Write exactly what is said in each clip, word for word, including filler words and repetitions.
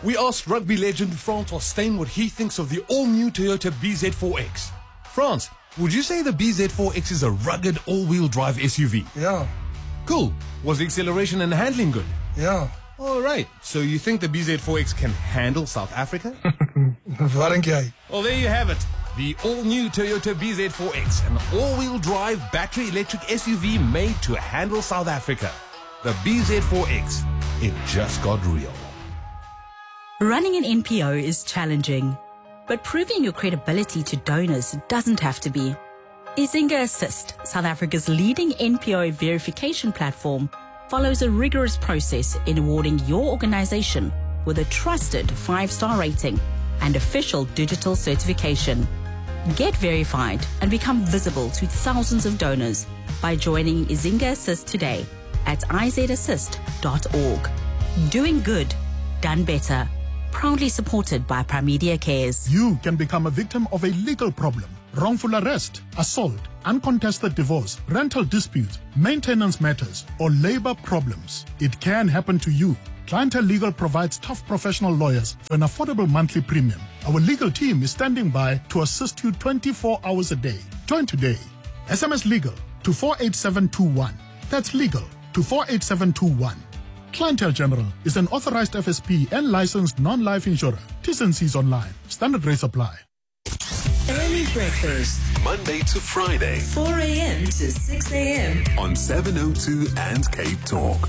We asked rugby legend Francois Steyn what he thinks of the all-new Toyota B Z four X. France, would you say the B Z four X is a rugged all-wheel drive S U V? Yeah. Cool. Was the acceleration and handling good? Yeah. All right. So you think the B Z four X can handle South Africa? Wat dink jy? Well, there you have it. The all-new Toyota B Z four X, an all-wheel drive battery electric S U V made to handle South Africa. The B Z four X. It just got real. Running an N P O is challenging, but proving your credibility to donors doesn't have to be. Izinga Assist, South Africa's leading N P O verification platform, follows a rigorous process in awarding your organization with a trusted five-star rating and official digital certification. Get verified and become visible to thousands of donors by joining Izinga Assist today at i z assist dot org. Doing good, done better. Proudly supported by Primedia Cares. You can become a victim of a legal problem. Wrongful arrest, assault, uncontested divorce, rental disputes, maintenance matters, or labor problems. It can happen to you. Clientele Legal provides tough professional lawyers for an affordable monthly premium. Our legal team is standing by to assist you twenty-four hours a day. Join today. S M S Legal to four eight seven two one. That's legal to four eight seven two one. Clientele General is an authorized F S P and licensed non-life insurer. T's and C's online. Standard rates apply. Early breakfast, Monday to Friday, four a.m. to six a.m. on seven oh two and Cape Talk.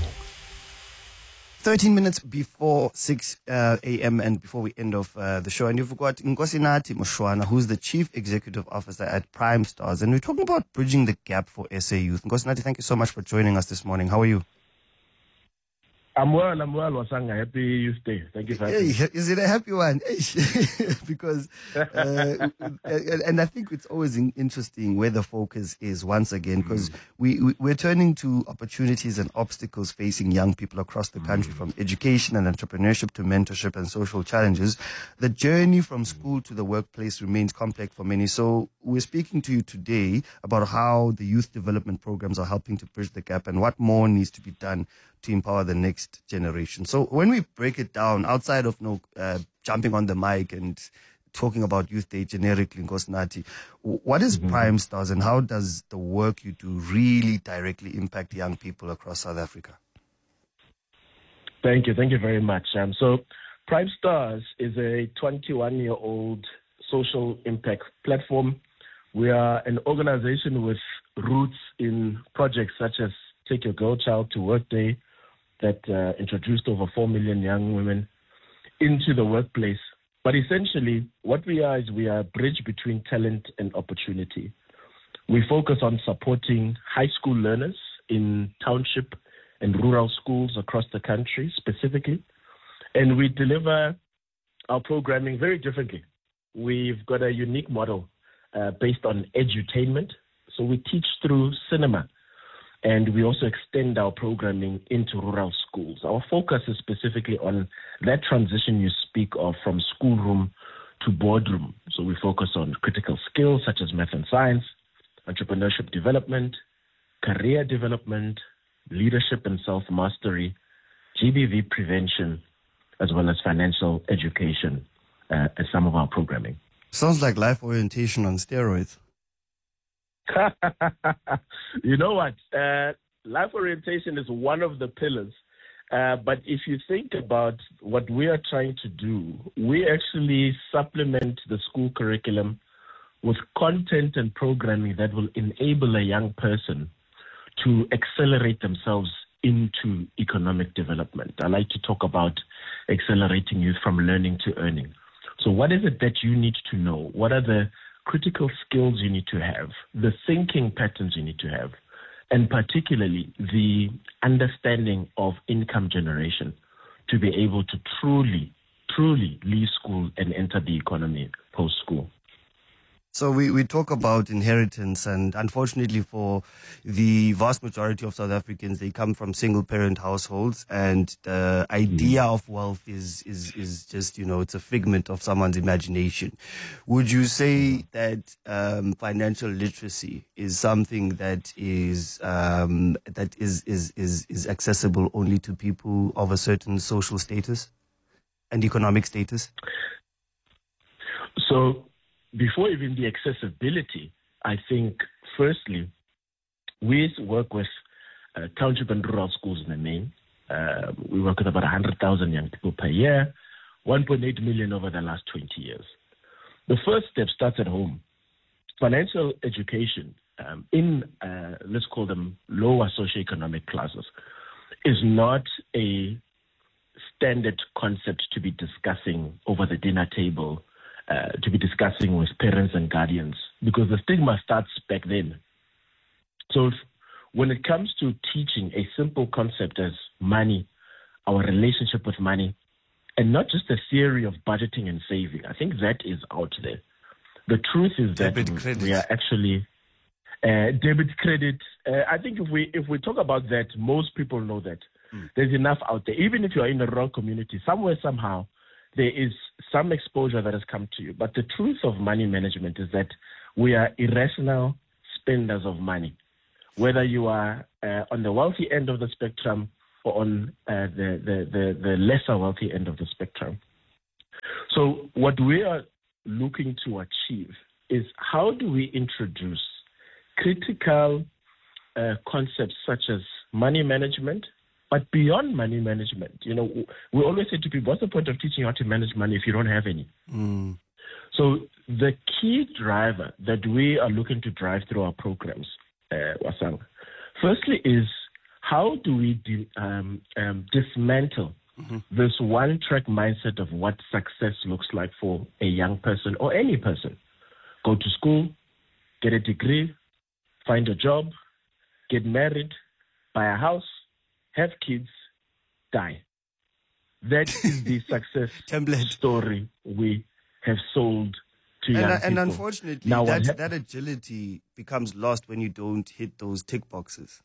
thirteen minutes before six uh, a.m. and before we end off uh, the show. And you've got Nkosinathi Mushwana, who's the Chief Executive Officer at Prime Stars. And we're talking about bridging the gap for S A Youth. Nkosinathi, thank you so much for joining us this morning. How are you? I'm well, I'm well, Wasanga. Happy Youth Day. Thank you for having Hey, me. is it a happy one? Because, uh, and, and I think it's always in- interesting where the focus is once again, because mm. we, we, we're turning to opportunities and obstacles facing young people across the country, mm. from education and entrepreneurship to mentorship and social challenges. The journey from school to the workplace remains complex for many. So we're speaking to you today about how the youth development programs are helping to bridge the gap and what more needs to be done to empower the next generation. So when we break it down, outside of no uh, jumping on the mic and talking about Youth Day generically, Nkosinathi, what is mm-hmm. Prime Stars and how does the work you do really directly impact young people across South Africa? Thank you. Thank you very much. Um, so Prime Stars is a twenty-one-year-old social impact platform. We are an organization with roots in projects such as Take Your Girl Child to Work Day, that uh, introduced over four million young women into the workplace. But essentially, what we are is we are a bridge between talent and opportunity. We focus on supporting high school learners in township and rural schools across the country specifically. And we deliver our programming very differently. We've got a unique model uh, based on edutainment. So we teach through cinema. And we also extend our programming into rural schools. Our focus is specifically on that transition you speak of from schoolroom to boardroom. So we focus on critical skills such as math and science, entrepreneurship development, career development, leadership and self-mastery, G B V prevention, as well as financial education uh, as some of our programming. Sounds like life orientation on steroids. You know what? Uh, life orientation is one of the pillars. Uh, but if you think about what we are trying to do, we actually supplement the school curriculum with content and programming that will enable a young person to accelerate themselves into economic development. I like to talk about accelerating youth from learning to earning. So what is it that you need to know? What are the critical skills you need to have, the thinking patterns you need to have, and particularly the understanding of income generation to be able to truly, truly leave school and enter the economy post-school. So we, we talk about inheritance, and unfortunately for the vast majority of South Africans, they come from single-parent households, and the idea mm. of wealth is, is, is just, you know, it's a figment of someone's imagination. Would you say that um, financial literacy is something that is um, that is, is, is, is accessible only to people of a certain social status? and economic status? So before even the accessibility, I think, firstly, we work with uh, township and rural schools in the main. Uh, we work with about one hundred thousand young people per year, one point eight million over the last twenty years. The first step starts at home. Financial education um, in, uh, let's call them lower socioeconomic classes, is not a standard concept to be discussing over the dinner table, uh, to be discussing with parents and guardians, because the stigma starts back then. So if, when it comes to teaching a simple concept as money, our relationship with money, and not just a theory of budgeting and saving, I think that is out there. The truth is that debit we, credit. we are actually uh, debit credit. Uh, I think if we if we talk about that, most people know that. Mm. There's enough out there. Even if you are in the wrong community, somewhere, somehow, there is some exposure that has come to you. But the truth of money management is that we are irrational spenders of money. Whether you are uh, on the wealthy end of the spectrum or on uh, the, the, the, the lesser wealthy end of the spectrum. So what we are looking to achieve is how do we introduce critical uh, concepts such as money management, but beyond money management. You know, we always say to people, what's the point of teaching how to manage money if you don't have any? Mm. So the key driver that we are looking to drive through our programs, uh, Wasang, firstly is how do we de- um, um, dismantle mm-hmm. this one-track mindset of what success looks like for a young person or any person? Go to school, get a degree, find a job, get married, buy a house, have kids, die. That is the success story we have sold to young and, people. And unfortunately, now, that, hap- that agility becomes lost when you don't hit those tick boxes.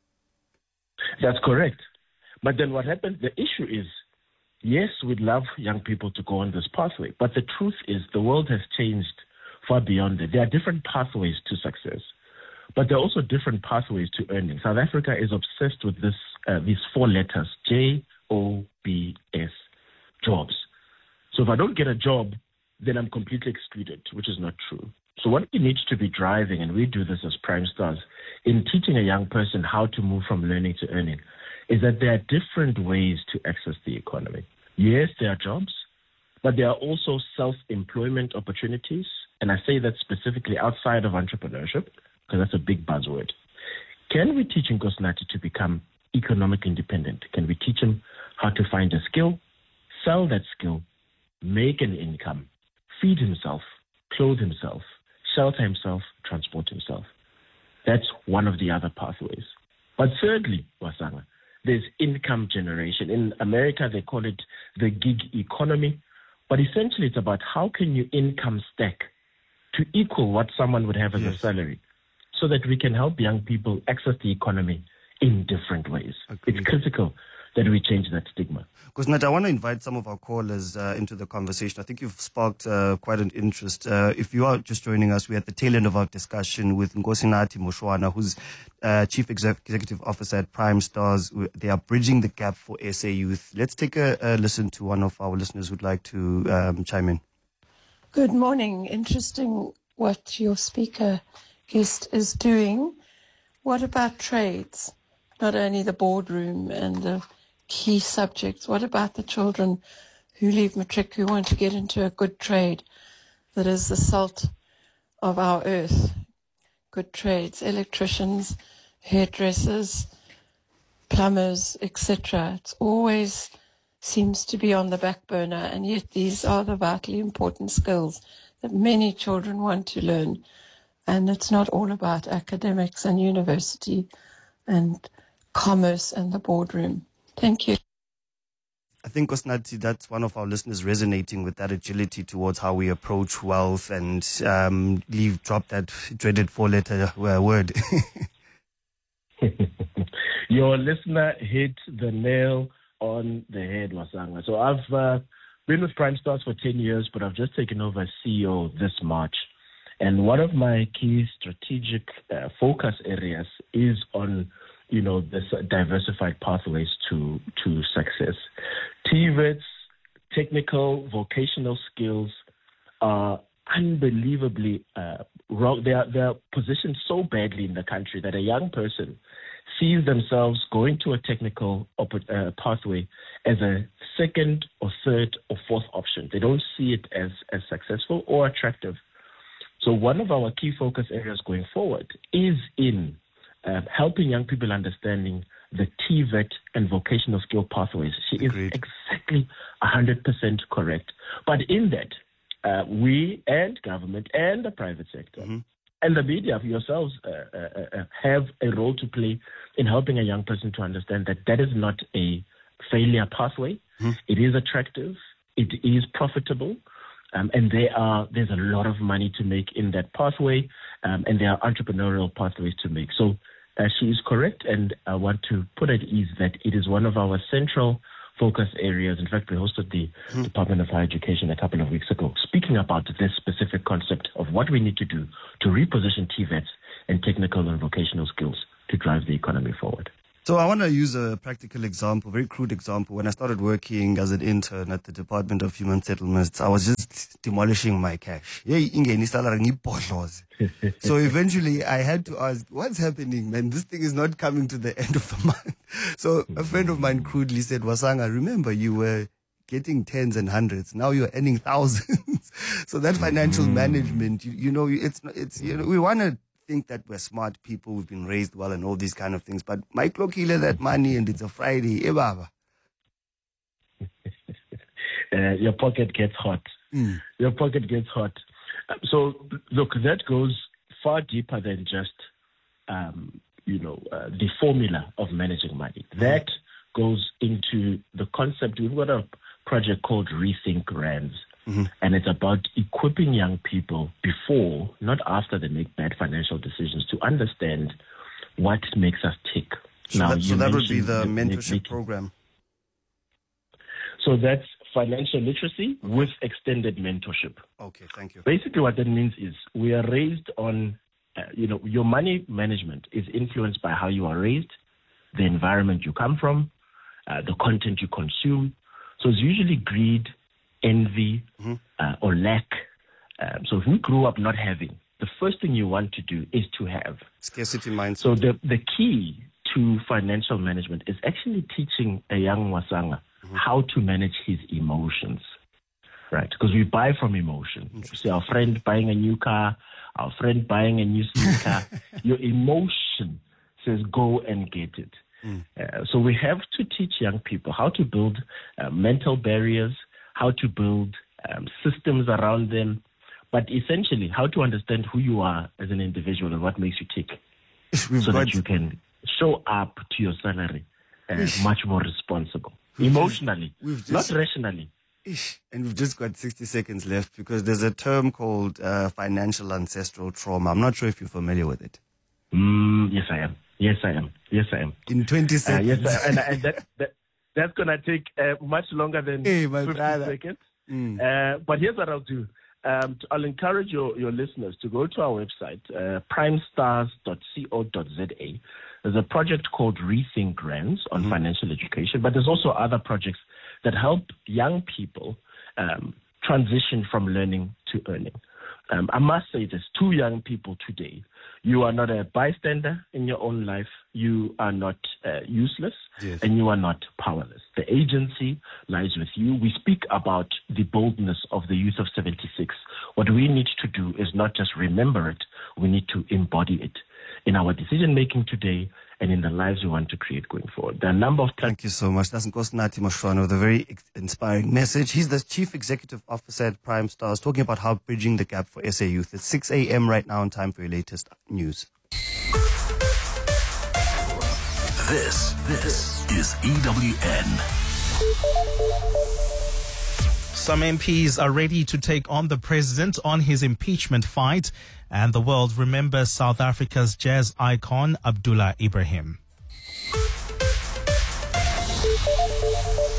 That's correct. But then what happens, the issue is, yes, we'd love young people to go on this pathway, but the truth is the world has changed far beyond it. There are different pathways to success, but there are also different pathways to earning. South Africa is obsessed with this, uh, these four letters, J O B S, jobs. So if I don't get a job, then I'm completely excluded, which is not true. So what we need to be driving, and we do this as Prime Stars, in teaching a young person how to move from learning to earning, is that there are different ways to access the economy. Yes, there are jobs, but there are also self-employment opportunities, and I say that specifically outside of entrepreneurship, because that's a big buzzword. Can we teach Nkosinathi to become economic independent? Can we teach him how to find a skill, sell that skill, make an income, feed himself, clothe himself, shelter himself, transport himself? That's one of the other pathways. But thirdly, Wasanga, there's income generation. In America, they call it the gig economy. But essentially, it's about how can you income stack to equal what someone would have as yes. a salary, so that we can help young people access the economy in different ways. Agreed. It's critical that we change that stigma. Nkosinathi, I want to invite some of our callers uh, into the conversation. I think you've sparked uh, quite an interest. Uh, if you are just joining us, we're at the tail end of our discussion with Nkosinathi Mushwana, who's uh, Chief Executive Officer at Prime Stars. They are bridging the gap for S A youth. Let's take a, a listen to one of our listeners who'd like to um, chime in. Good morning. Interesting what your speaker guest is doing. What about trades? Not only the boardroom and the key subjects. What about the children who leave matric who want to get into a good trade that is the salt of our earth? Good trades, electricians, hairdressers, plumbers, et cetera. It always seems to be on the back burner, and yet these are the vitally important skills that many children want to learn. And it's not all about academics and university and commerce and the boardroom. Thank you. I think, Nkosinathi, that's one of our listeners resonating with that agility towards how we approach wealth and um, leave, drop that dreaded four-letter uh, word. Your listener hit the nail on the head, Wasanga. So I've uh, been with Prime Stars for ten years, but I've just taken over as C E O this March. And one of my key strategic uh, focus areas is on, you know, this diversified pathways to, to success. T V E Ts, technical, vocational skills are unbelievably uh, wrong. They are, they are positioned so badly in the country that a young person sees themselves going to a technical op- uh, pathway as a second or third or fourth option. They don't see it as, as successful or attractive. So one of our key focus areas going forward is in uh, helping young people understanding the T V E T and vocational skill pathways. She Agreed. Is exactly one hundred percent correct. But in that, uh, we and government and the private sector mm-hmm. and the media yourselves uh, uh, uh, have a role to play in helping a young person to understand that that is not a failure pathway. Mm-hmm. It is attractive. It is profitable. Um, and there are there's a lot of money to make in that pathway, um, and there are entrepreneurial pathways to make. So uh, she is correct, and I want to put at ease that it is one of our central focus areas. In fact, we hosted the mm-hmm. Department of Higher Education a couple of weeks ago, speaking about this specific concept of what we need to do to reposition T V E Ts and technical and vocational skills to drive the economy forward. So I want to use a practical example, very crude example. When I started working as an intern at the Department of Human Settlements, I was just demolishing my cash. So eventually I had to ask, what's happening, man? This thing is not coming to the end of the month. So a friend of mine crudely said, Wasanga, remember you were getting tens and hundreds. Now you're earning thousands. So that financial management, you, you know, it's, it's, you know, we want to think that we're smart people, we've been raised well and all these kind of things, but Mike Lokile that money and it's a Friday, eh, Baba? uh, your pocket gets hot. Mm. Your pocket gets hot. So, look, that goes far deeper than just, um, you know, uh, the formula of managing money. Mm. That goes into the concept. We've got a project called Rethink Rands. Mm-hmm. And it's about equipping young people before, not after they make bad financial decisions, to understand what makes us tick. So now, that, so that would be the mentorship making. program. So that's financial literacy okay. with extended mentorship. Okay, thank you. Basically what that means is we are raised on, uh, you know, your money management is influenced by how you are raised, the environment you come from, uh, the content you consume. So it's usually greed, envy, mm-hmm. uh, or lack. Um, so if we grew up not having, the first thing you want to do is to have. Scarcity mindset. So the, the key to financial management is actually teaching a young Wasanga mm-hmm. how to manage his emotions, right? Because we buy from emotion. You see our friend buying a new car, our friend buying a new sneaker. Your emotion says go and get it. Mm. Uh, so we have to teach young people how to build uh, mental barriers, how to build um, systems around them, but essentially how to understand who you are as an individual and what makes you tick We've so that you can show up to your salary uh, much more responsible, we've emotionally, just, just, not rationally. And we've just got sixty seconds left because there's a term called uh, financial ancestral trauma. I'm not sure if you're familiar with it. Mm, yes, I am. Yes, I am. Yes, I am. In twenty seconds. Uh, yes, I, and, and that, that, that's going to take uh, much longer than hey, my fifty brother. seconds. Mm. Uh, but here's what I'll do. Um, I'll encourage your, your listeners to go to our website, uh, prime stars dot co dot za. There's a project called Rethink Rands on mm-hmm. financial education, but there's also other projects that help young people um, transition from learning to earning. Um, I must say this to young people today. You are not a bystander in your own life. You are not uh, useless, yes. and you are not powerless. The agency lies with you. We speak about the boldness of the youth of seventy-six. What we need to do is not just remember it. We need to embody it in our decision-making today and in the lives we want to create going forward. There are a number of... Thank you so much. That's Nkosinathi Mashwana with a very inspiring message. He's the Chief Executive Officer at Prime Stars, talking about how bridging the gap for S A Youth. It's six a.m. right now, and time for your latest news. This, this is E W N. Some M Ps are ready to take on the president on his impeachment fight, and the world remembers South Africa's jazz icon, Abdullah Ibrahim.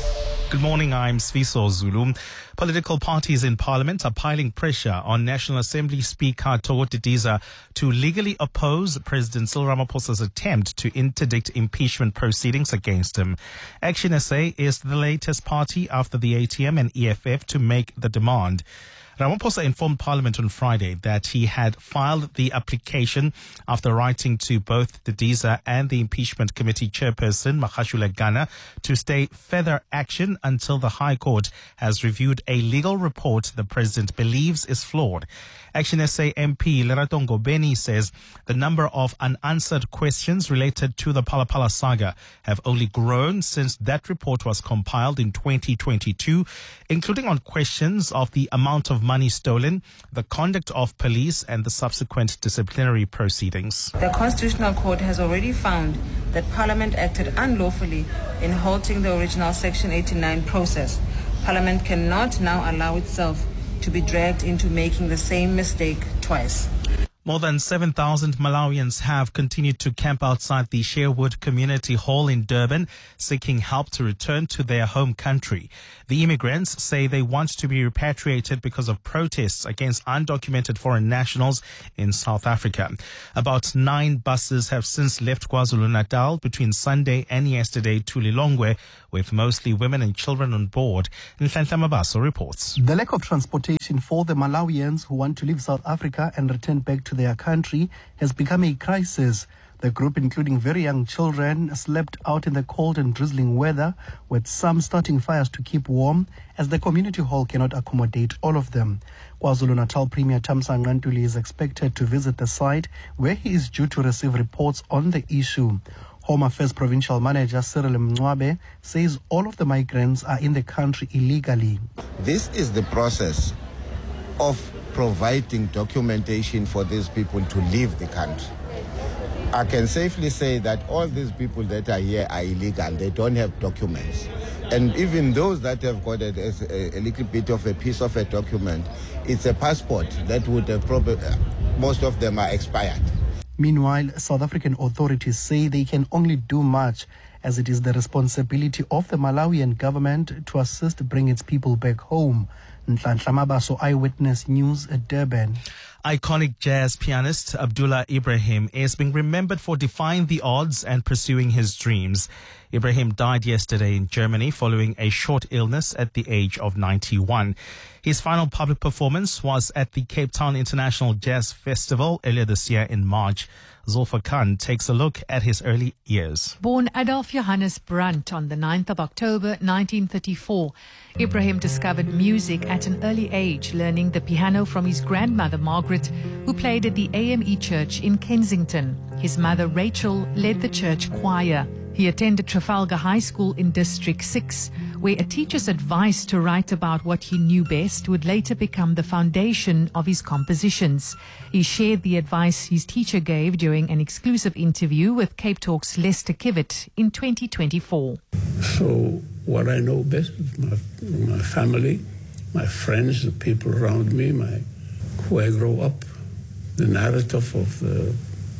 Good morning, I'm Sviso Zulu. Political parties in Parliament are piling pressure on National Assembly Speaker Thoko Didiza to legally oppose President Cyril Ramaphosa's attempt to interdict impeachment proceedings against him. Action S A is the latest party after the A T M and E F F to make the demand. Ramaphosa informed Parliament on Friday that he had filed the application after writing to both Didiza and the Impeachment Committee chairperson, Magashule Gana, to stay further action until the High Court has reviewed a legal report the president believes is flawed. Action S A M P Lerato Ngobeni says the number of unanswered questions related to the Phala Phala saga have only grown since that report was compiled in twenty twenty-two, including on questions of the amount of money stolen, the conduct of police, and the subsequent disciplinary proceedings. The Constitutional Court has already found that Parliament acted unlawfully in halting the original Section eighty-nine process. Parliament cannot now allow itself to be dragged into making the same mistake twice. More than seven thousand Malawians have continued to camp outside the Sherwood Community Hall in Durban, seeking help to return to their home country. The immigrants say they want to be repatriated because of protests against undocumented foreign nationals in South Africa. About nine buses have since left KwaZulu-Natal between Sunday and yesterday to Lilongwe, with mostly women and children on board. Nhlanhla Mabaso reports. The lack of transportation for the Malawians who want to leave South Africa and return back to their country has become a crisis. The group, including very young children, slept out in the cold and drizzling weather, with some starting fires to keep warm, as the community hall cannot accommodate all of them. KwaZulu-Natal Premier Thamsanqa Ntuli is expected to visit the site, where he is due to receive reports on the issue. Home Affairs Provincial Manager Cyril Mncwabe says all of the migrants are in the country illegally. This is the process of providing documentation for these people to leave the country. I can safely say that all these people that are here are illegal. They don't have documents. And even those that have got a, a, a little bit of a piece of a document, it's a passport that would have probably, most of them are expired. Meanwhile, South African authorities say they can only do much, as it is the responsibility of the Malawian government to assist bring its people back home. Nhlanhla Mabaso, Eyewitness News, Durban. Iconic jazz pianist Abdullah Ibrahim is being remembered for defying the odds and pursuing his dreams. Ibrahim died yesterday in Germany following a short illness at the age of ninety-one. His final public performance was at the Cape Town International Jazz Festival earlier this year in March. Zulfa Khan takes a look at his early years. Born Adolf Johannes Brandt on the ninth of October nineteen thirty-four, Ibrahim discovered music at an early age, learning the piano from his grandmother Margaret, who played at the A M E Church in Kensington. His mother Rachel led the church choir. He attended Trafalgar High School in District six, where a teacher's advice to write about what he knew best would later become the foundation of his compositions. He shared the advice his teacher gave during an exclusive interview with Cape Talk's Lester Kivitt in twenty twenty-four. So what I know best is my, my family, my friends, the people around me, my who I grew up, the narrative of the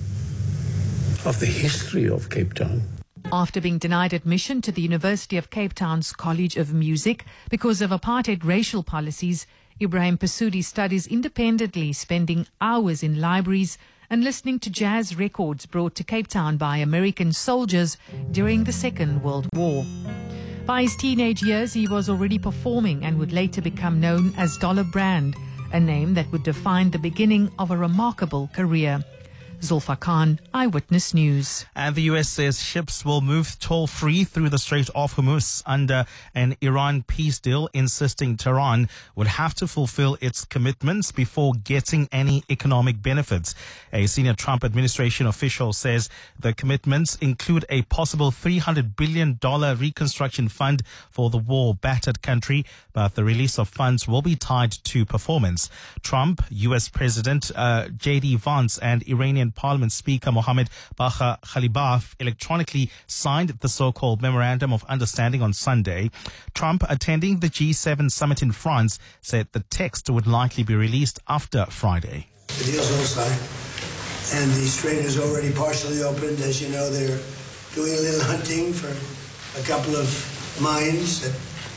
of the history of Cape Town. After being denied admission to the University of Cape Town's College of Music because of apartheid racial policies, Ibrahim pursued his studies independently, spending hours in libraries and listening to jazz records brought to Cape Town by American soldiers during the Second World War. By his teenage years, he was already performing and would later become known as Dollar Brand, a name that would define the beginning of a remarkable career. Zulfa Khan, Eyewitness News. And the U S says ships will move toll-free through the Strait of Hormuz under an Iran peace deal, insisting Tehran would have to fulfill its commitments before getting any economic benefits. A senior Trump administration official says the commitments include a possible three hundred billion dollars reconstruction fund for the war-battered country, but the release of funds will be tied to performance. Trump, U S President uh, J D Vance, and Iranian Parliament Speaker Mohammad Bagher Ghalibaf electronically signed the so-called Memorandum of Understanding on Sunday. Trump, attending the G seven summit in France, said the text would likely be released after Friday. The deal's all signed, and the strait is already partially opened. As you know, they're doing a little hunting for a couple of mines that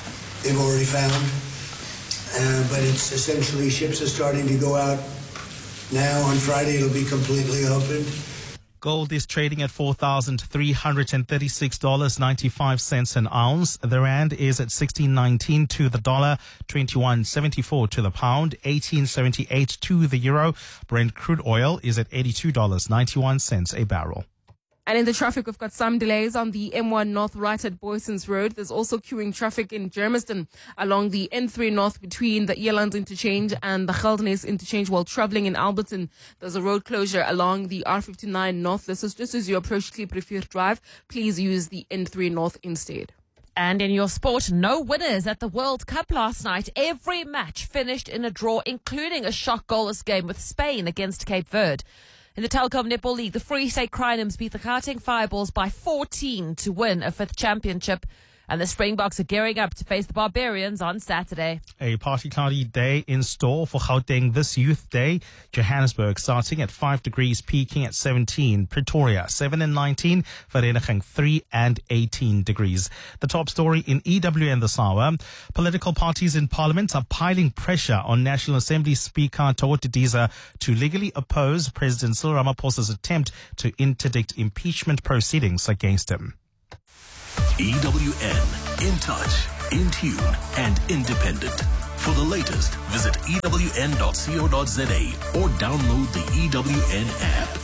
they've already found. Uh, but it's essentially, ships are starting to go out now. On Friday, it'll be completely open. Gold is trading at four thousand three hundred thirty-six dollars and ninety-five cents an ounce. The rand is at sixteen nineteen to the dollar, twenty-one seventy-four to the pound, eighteen seventy-eight to the euro. Brent crude oil is at eighty-two dollars and ninety-one cents a barrel. And in the traffic, we've got some delays on the M one North right at Boysons Road. There's also queuing traffic in Germiston along the N three North between the Elands interchange and the Geldenes interchange while traveling in Alberton. There's a road closure along the R fifty-nine North. This is just as you approach Klipprivier Drive. Please use the N three North instead. And in your sport, no winners at the World Cup last night. Every match finished in a draw, including a shock goalless game with Spain against Cape Verde. In the Telkom Netball League, the Free State Crinums beat the Gauteng Fireballs by fourteen to win a fifth championship. And the Springboks are gearing up to face the Barbarians on Saturday. A partly cloudy day in store for Gauteng this Youth Day. Johannesburg starting at five degrees, peaking at seventeen. Pretoria seven and nineteen. Vereniging three and eighteen degrees. The top story in E W N this hour. Political parties in Parliament are piling pressure on National Assembly Speaker Thabo Didiza to legally oppose President Cyril Ramaphosa's attempt to interdict impeachment proceedings against him. E W N, in touch, in tune, and independent. For the latest, visit E W N dot co dot za or download the E W N app.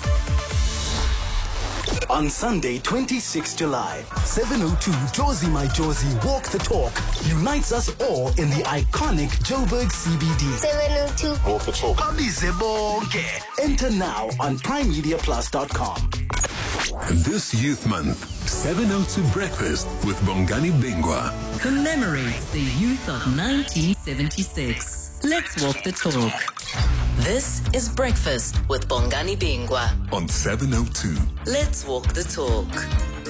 On Sunday, twenty-sixth July, seven oh two Josie My Josie Walk the Talk unites us all in the iconic Joburg C B D. seven oh two Walk the Talk. Abize bonke. Enter now on prime media plus dot com. This Youth Month, seven oh two Breakfast with Bongani Bingwa commemorates the youth of nineteen seventy-six. Let's walk the talk. This is Breakfast with Bongani Bingwa on seven oh two. Let's walk the talk.